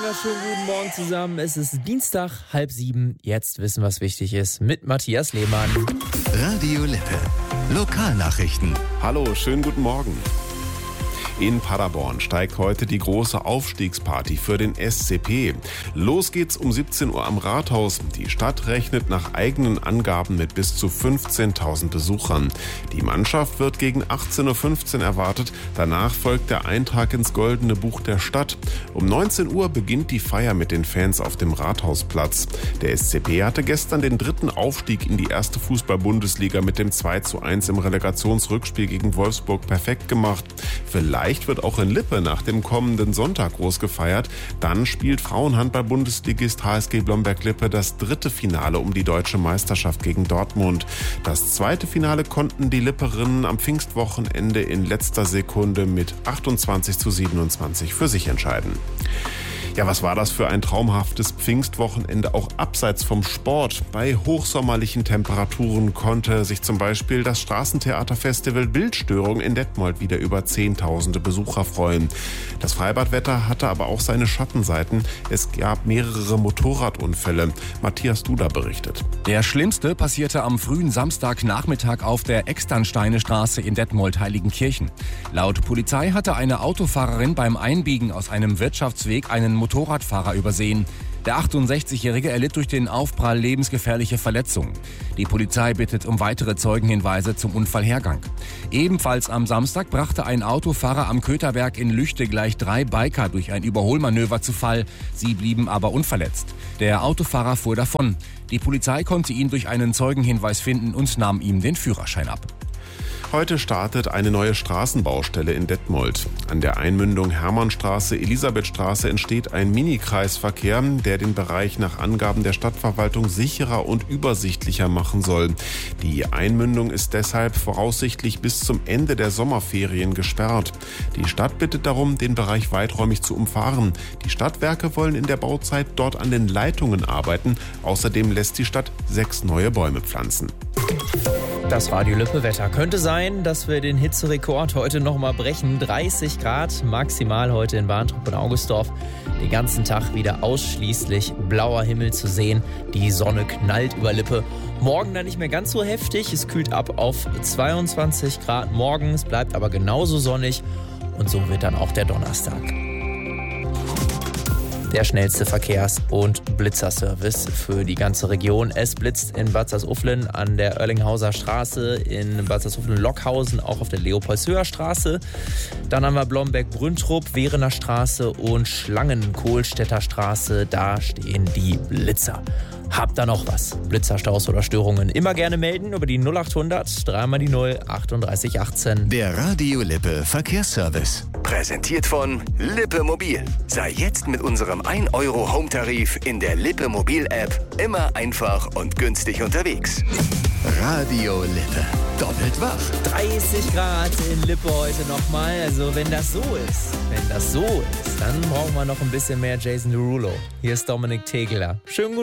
wunderschönen guten Morgen zusammen. Es ist Dienstag, 6:30. Jetzt wissen, was wichtig ist, mit Matthias Lehmann. Radio Lippe. Lokalnachrichten. Hallo, schönen guten Morgen. In Paderborn steigt heute die große Aufstiegsparty für den SCP. Los geht's um 17 Uhr am Rathaus. Die Stadt rechnet nach eigenen Angaben mit bis zu 15.000 Besuchern. Die Mannschaft wird gegen 18.15 Uhr erwartet. Danach folgt der Eintrag ins Goldene Buch der Stadt. Um 19 Uhr beginnt die Feier mit den Fans auf dem Rathausplatz. Der SCP hatte gestern den dritten Aufstieg in die erste Fußball-Bundesliga mit dem 2:1 im Relegationsrückspiel gegen Wolfsburg perfekt gemacht. Vielleicht wird auch in Lippe nach dem kommenden Sonntag groß gefeiert. Dann spielt Frauenhandball-Bundesligist HSG Blomberg-Lippe das dritte Finale um die deutsche Meisterschaft gegen Dortmund. Das zweite Finale konnten die Lipperinnen am Pfingstwochenende in letzter Sekunde mit 28:27 für sich entscheiden. Ja, was war das für ein traumhaftes Pfingstwochenende, auch abseits vom Sport. Bei hochsommerlichen Temperaturen konnte sich zum Beispiel das Straßentheaterfestival Bildstörung in Detmold wieder über Zehntausende Besucher freuen. Das Freibadwetter hatte aber auch seine Schattenseiten. Es gab mehrere Motorradunfälle. Matthias Duda berichtet. Der schlimmste passierte am frühen Samstagnachmittag auf der Externsteine-Straße in Detmold-Heiligenkirchen. Laut Polizei hatte eine Autofahrerin beim Einbiegen aus einem Wirtschaftsweg einen Motorradfahrer übersehen. Der 68-Jährige erlitt durch den Aufprall lebensgefährliche Verletzungen. Die Polizei bittet um weitere Zeugenhinweise zum Unfallhergang. Ebenfalls am Samstag brachte ein Autofahrer am Köterberg in Lüchte gleich 3 Biker durch ein Überholmanöver zu Fall. Sie blieben aber unverletzt. Der Autofahrer fuhr davon. Die Polizei konnte ihn durch einen Zeugenhinweis finden und nahm ihm den Führerschein ab. Heute startet eine neue Straßenbaustelle in Detmold. An der Einmündung Hermannstraße-Elisabethstraße entsteht ein Mini-Kreisverkehr, der den Bereich nach Angaben der Stadtverwaltung sicherer und übersichtlicher machen soll. Die Einmündung ist deshalb voraussichtlich bis zum Ende der Sommerferien gesperrt. Die Stadt bittet darum, den Bereich weiträumig zu umfahren. Die Stadtwerke wollen in der Bauzeit dort an den Leitungen arbeiten. Außerdem lässt die Stadt 6 neue Bäume pflanzen. Das Radio Lippe Wetter. Könnte sein, dass wir den Hitzerekord heute nochmal brechen. 30 Grad maximal heute in Warntrup und Augustdorf. Den ganzen Tag wieder ausschließlich blauer Himmel zu sehen. Die Sonne knallt über Lippe. Morgen dann nicht mehr ganz so heftig. Es kühlt ab auf 22 Grad morgens, bleibt aber genauso sonnig. Und so wird dann auch der Donnerstag. Der schnellste Verkehrs- und Blitzerservice für die ganze Region. Es blitzt in Bad Salzuflen an der Oerlinghauser Straße, in Bad Salzuflen-Lockhausen, auch auf der Leopoldshöher Straße. Dann haben wir Blomberg-Brüntrup, Werener Straße und Schlangen-Kohlstädter Straße. Da stehen die Blitzer. Habt da noch was? Blitzerstaus oder Störungen? Immer gerne melden über die 0800 3 die 0 38 18. Der Radio Lippe Verkehrsservice. Präsentiert von Lippe Mobil. Sei jetzt mit unserem 1 € Home-Tarif in der Lippe Mobil-App immer einfach und günstig unterwegs. Radio Lippe. Doppelt wach. 30 Grad in Lippe heute nochmal. Also wenn das so ist, dann brauchen wir noch ein bisschen mehr Jason Derulo. Hier ist Dominik Tegeler. Schönen guten